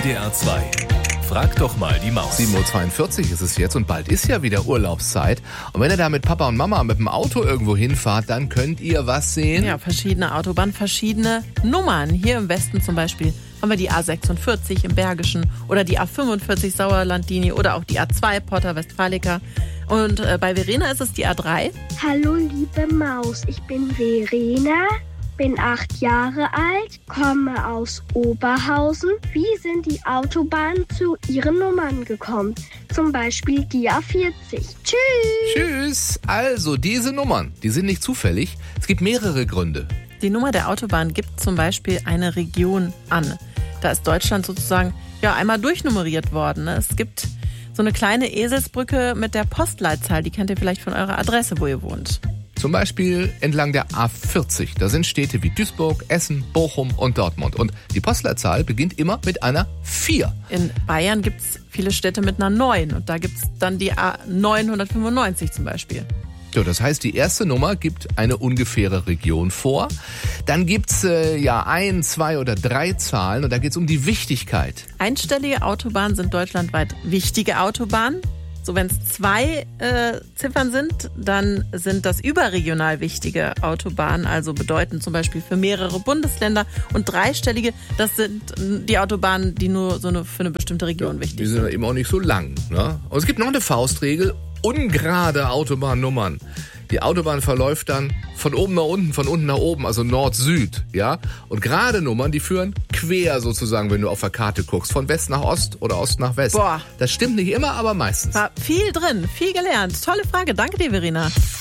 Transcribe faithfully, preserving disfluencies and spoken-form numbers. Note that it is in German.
D R zwei. Frag doch mal die Maus. sieben Uhr zweiundvierzig ist es jetzt und bald ist ja wieder Urlaubszeit. Und wenn ihr da mit Papa und Mama mit dem Auto irgendwo hinfahrt, dann könnt ihr was sehen? Ja, verschiedene Autobahnen, verschiedene Nummern. Hier im Westen zum Beispiel haben wir die A sechsundvierzig im Bergischen oder die A fünfundvierzig Sauerland-Linie oder auch die A zwei Porta Westfalica. Und äh, bei Verena ist es die A drei. Hallo liebe Maus, ich bin Verena, bin acht Jahre alt, komme aus Oberhausen. Wie sind die Autobahnen zu ihren Nummern gekommen? Zum Beispiel die A vierzig. Tschüss! Tschüss! Also, diese Nummern, die sind nicht zufällig. Es gibt mehrere Gründe. Die Nummer der Autobahn gibt zum Beispiel eine Region an. Da ist Deutschland sozusagen ja einmal durchnummeriert worden. Es gibt so eine kleine Eselsbrücke mit der Postleitzahl. Die kennt ihr vielleicht von eurer Adresse, wo ihr wohnt. Zum Beispiel entlang der A vierzig. Da sind Städte wie Duisburg, Essen, Bochum und Dortmund. Und die Postleitzahl beginnt immer mit einer vier. In Bayern gibt es viele Städte mit einer neun. Und da gibt es dann die A neunhundertfünfundneunzig zum Beispiel. So, das heißt, die erste Nummer gibt eine ungefähre Region vor. Dann gibt's äh, ja ein, zwei oder drei Zahlen und da geht's um die Wichtigkeit. Einstellige Autobahnen sind deutschlandweit wichtige Autobahnen. So, wenn es zwei äh, Ziffern sind, dann sind das überregional wichtige Autobahnen, also bedeutend zum Beispiel für mehrere Bundesländer. Und dreistellige, das sind die Autobahnen, die nur so eine, für eine bestimmte Region Ja, wichtig die sind. sind eben auch nicht so lang. Ne? Und es gibt noch eine Faustregel. Ungerade Autobahnnummern. Die Autobahn verläuft dann von oben nach unten, von unten nach oben, also Nord-Süd, ja. Und gerade Nummern, die führen quer sozusagen, wenn du auf der Karte guckst, von West nach Ost oder Ost nach West. Boah. Das stimmt nicht immer, aber meistens. War viel drin, viel gelernt. Tolle Frage. Danke dir, Verena.